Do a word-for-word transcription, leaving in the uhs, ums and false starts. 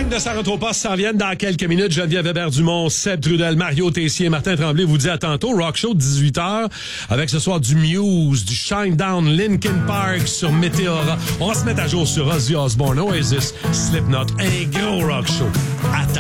gang de Sarah Poste s'en viennent dans quelques minutes. Geneviève Hébert-Dumont, Seb Trudel, Mario Tessier, Martin Tremblay vous dit à tantôt. Rock Show de dix-huit heures avec ce soir du Muse, du Shinedown, Linkin Park sur Météora. On va se mettre à jour sur Ozzy Osbourne, Oasis, Slipknot. Un gros rock show. Attends.